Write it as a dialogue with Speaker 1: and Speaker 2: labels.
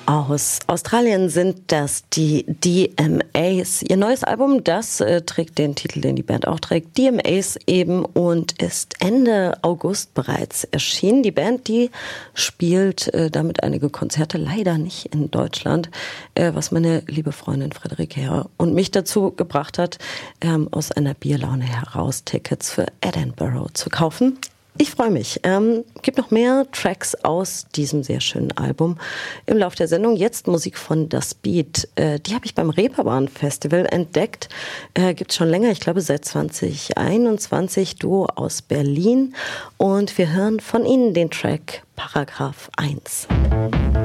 Speaker 1: Aus Australien sind das die DMAs. Ihr neues Album, das trägt den Titel, den die Band auch trägt, DMAs eben, und ist Ende August bereits erschienen. Die Band, die spielt damit einige Konzerte, leider nicht in Deutschland, was meine liebe Freundin Friederike Herr und mich dazu gebracht hat, aus einer Bierlaune heraus Tickets für Edinburgh zu kaufen. Ich freue mich. Gibt noch mehr Tracks aus diesem sehr schönen Album im Laufe der Sendung. Jetzt Musik von Das Beat. Die habe ich beim Reeperbahn Festival entdeckt. Gibt es schon länger, ich glaube seit 2021. Duo aus Berlin. Und wir hören von ihnen den Track Paragraph 1.